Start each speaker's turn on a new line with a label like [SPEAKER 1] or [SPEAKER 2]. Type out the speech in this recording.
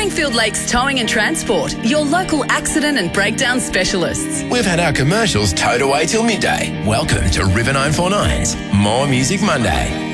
[SPEAKER 1] Springfield Lakes Towing and Transport, your local accident and breakdown specialists.
[SPEAKER 2] We've had our commercials towed away till midday. Welcome to River 949's More Music Monday.